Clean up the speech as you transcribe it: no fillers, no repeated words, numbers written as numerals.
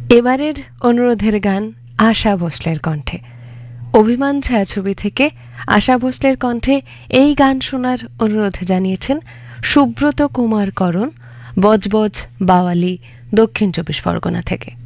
এবারের অনুরোধের গান আশা ভোসলের কণ্ঠে। অভিমান ছায়াছবি থেকে আশা ভোসলের কণ্ঠে এই গান শোনার অনুরোধ জানিয়েছেন সুব্রত কুমার করণ, বজবজ, বাওয়ালি, দক্ষিণ 24 পরগনা থেকে।